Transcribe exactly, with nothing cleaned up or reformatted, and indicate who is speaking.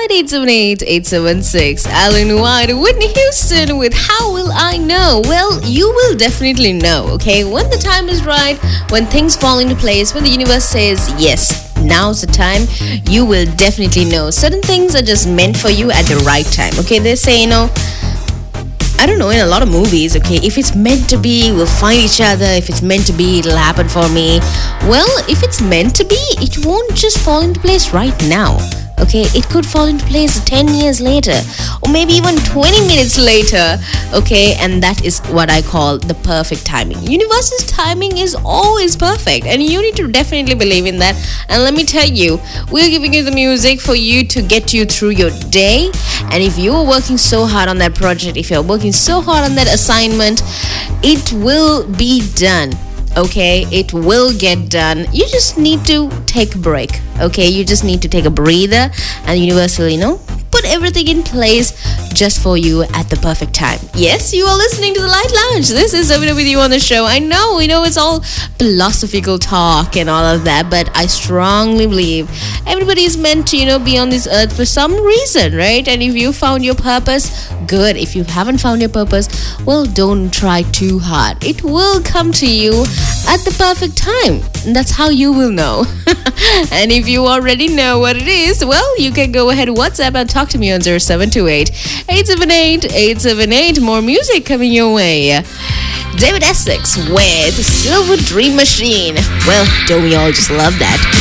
Speaker 1: at eight seven eight, eight seven six. Alan White, Whitney Houston with How Will I Know? Well, you will definitely know, okay? When the time is right, when things fall into place, when the universe says yes, now's the time, you will definitely know. Certain things are just meant for you at the right time, okay? They say, you know, I don't know, in a lot of movies, okay, if it's meant to be, we'll find each other. If it's meant to be, it'll happen for me. Well, if it's meant to be, it won't just fall into place right now. Okay, it could fall into place ten years later, or maybe even twenty minutes later. Okay, and that is what I call the perfect timing. Universe's timing is always perfect, and you need to definitely believe in that. And let me tell you, we're giving you the music for you to get you through your day. And if you're working so hard on that project, if you're working so hard on that assignment, it will be done. Okay, it will get done. You just need to take a break. Okay, you just need to take a breather, and the universe will, you know, put everything in place just for you at the perfect time. Yes, you are listening to The Light Lounge. This is Savita with you on the show. I know, we know it's all philosophical talk and all of that, but I strongly believe everybody is meant to, you know, be on this earth for some reason, right? And if you found your purpose, good. If you haven't found your purpose, well, don't try too hard. It will come to you at the perfect time. And that's how you will know. And if you already know what it is, well, you can go ahead, WhatsApp, and talk to me on zero seven two eight, eight seven eight, eight seven eight. More music coming your way. David Essex with Silver Dream Machine. Well, don't we all just love that?